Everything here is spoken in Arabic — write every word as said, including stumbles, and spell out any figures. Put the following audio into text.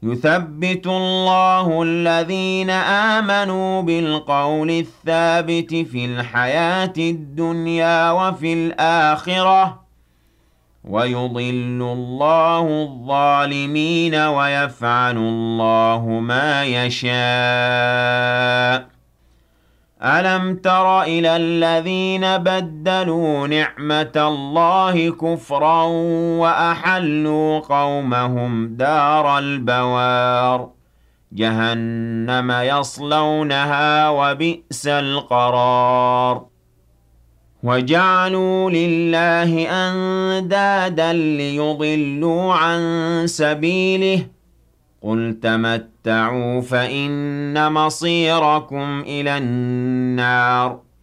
يثبت الله الذين آمنوا بالقول الثابت في الحياة الدنيا وفي الآخرة ويضل الله الظالمين ويفعل الله ما يشاء. ألم تر إلى الذين بدلوا نعمة الله كفرا وأحلوا قومهم دار البوار جهنم يصلونها وبئس القرار وجعلوا لله أندادا ليضلوا عن سبيله قل تمتعوا فإن مصيركم إلى النار